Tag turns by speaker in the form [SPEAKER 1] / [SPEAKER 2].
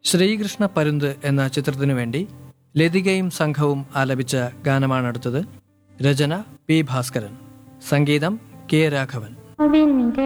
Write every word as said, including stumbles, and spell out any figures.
[SPEAKER 1] ശ്രീകൃഷ്ണ പരുന്ത് എന്ന ചിത്രത്തിനു വേണ്ടി ലതികയും സംഘവും ആലപിച്ച ഗാനമാണടുത്തത്. രചന പി ഭാസ്കരൻ, സംഗീതം കെ രാഘവൻ.
[SPEAKER 2] അവന്റെ